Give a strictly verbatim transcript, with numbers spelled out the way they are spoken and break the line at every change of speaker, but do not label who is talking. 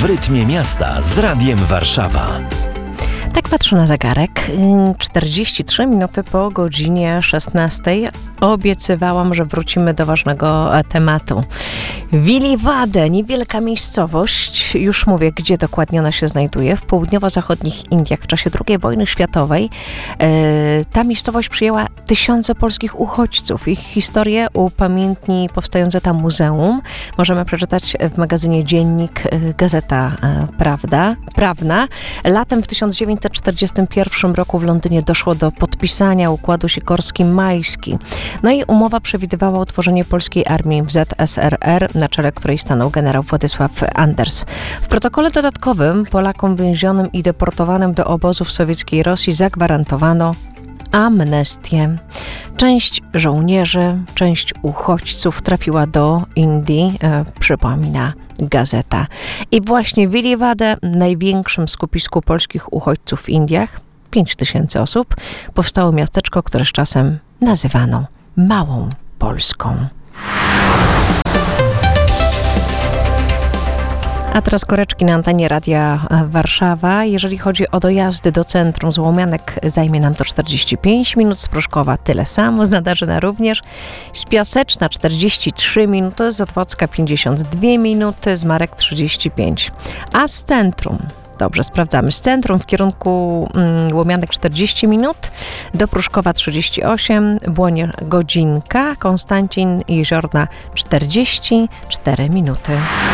W rytmie miasta z Radiem Warszawa.
Tak patrzę na zegarek. czterdzieści trzy minuty po godzinie szesnastej. Obiecywałam, że wrócimy do ważnego tematu. Viliwade, niewielka miejscowość, już mówię, gdzie dokładnie ona się znajduje, w południowo-zachodnich Indiach w czasie drugiej wojny światowej. Ta miejscowość przyjęła tysiące polskich uchodźców. Ich historię upamiętni powstające tam muzeum. Możemy przeczytać w magazynie Dziennik, Gazeta Prawda, Prawna. Latem w tysiąc dziewięćset czterdziestym pierwszym roku w Londynie doszło do podpisania układu Sikorski-Majski. No i umowa przewidywała utworzenie polskiej armii w Z S R R, na czele której stanął generał Władysław Anders. W protokole dodatkowym Polakom więzionym i deportowanym do obozów sowieckiej Rosji zagwarantowano amnestię. Część żołnierzy, część uchodźców trafiła do Indii, e, przypomina gazeta. I właśnie w Viliwade, największym skupisku polskich uchodźców w Indiach, pięć tysięcy osób, powstało miasteczko, które z czasem nazywano Małą Polską. A teraz koreczki na antenie Radia Warszawa. Jeżeli chodzi o dojazdy do centrum z Łomianek, zajmie nam to czterdzieści pięć minut, z Pruszkowa tyle samo, z Nadarzyna również, z Piaseczna czterdzieści trzy minuty, z Otwocka pięćdziesiąt dwie minuty, z Marek trzydzieści pięć. A z centrum, dobrze, sprawdzamy, z centrum w kierunku mm, Łomianek czterdzieści minut, do Pruszkowa trzydzieści osiem, Błonie godzinka, Konstancin Jeziorna czterdzieści cztery minuty.